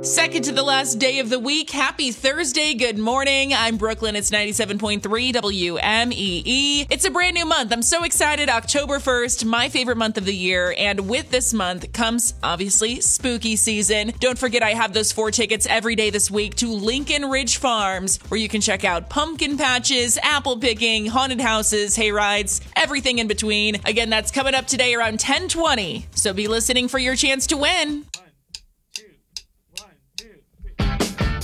Second to the last day of the week. Happy Thursday. Good morning. I'm Brooklyn. It's 97.3 WMEE. It's a brand new month. I'm so excited. October 1st, my favorite month of the year. And with this month comes, obviously, spooky season. Don't forget, I have those 4 tickets every day this week to Lincoln Ridge Farms, where you can check out pumpkin patches, apple picking, haunted houses, hay rides, everything in between. Again, that's coming up today around 10:20. So be listening for your chance to win.